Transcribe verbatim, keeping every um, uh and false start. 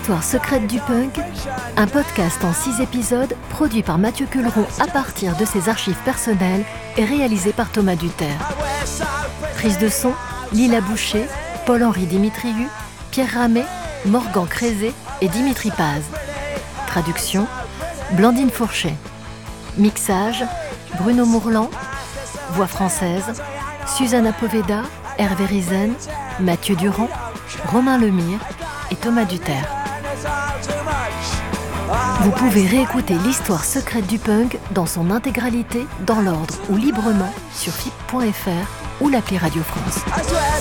L'histoire secrète du punk, un podcast en six épisodes produit par Mathieu Culeron à partir de ses archives personnelles et réalisé par Thomas Duterre. Prise de son, Lila Boucher, Paul-Henri Dimitriou, Pierre Ramet, Morgan Crézé et Dimitri Paz. Traduction, Blandine Fourchet. Mixage, Bruno Mourlan. Voix française, Susanna Poveda, Hervé Rizen, Mathieu Durand, Romain Lemire et Thomas Duterre. Vous pouvez réécouter l'histoire secrète du punk dans son intégralité, dans l'ordre ou librement sur F I P point F R ou l'appli Radio France.